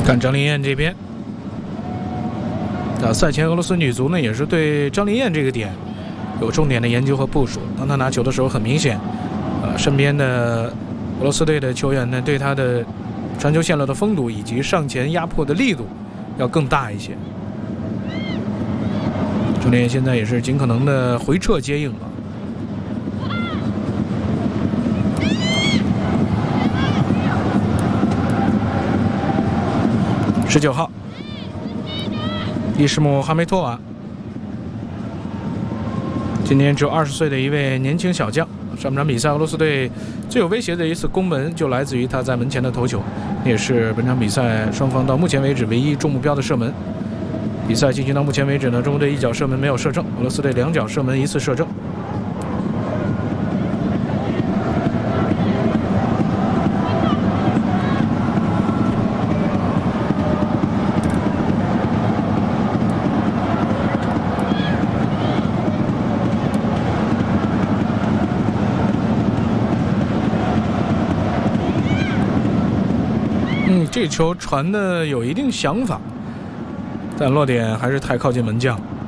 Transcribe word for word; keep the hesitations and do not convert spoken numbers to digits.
看张琳艳这边，啊，赛前俄罗斯女足呢也是对张琳艳这个点有重点的研究和部署。当她拿球的时候，很明显，呃，身边的俄罗斯队的球员呢对她的传球线路的封堵以及上前压迫的力度要更大一些。张琳艳现在也是尽可能的回撤接应了。十九号，伊什姆哈梅托娃，今年只有二十岁的一位年轻小将。上半场比赛，俄罗斯队最有威胁的一次攻门就来自于他在门前的头球，也是本场比赛双方到目前为止唯一中目标的射门。比赛进行到目前为止呢，中国队一脚射门没有射正，俄罗斯队两脚射门一次射正。嗯，这球传的有一定想法，但落点还是太靠近门将。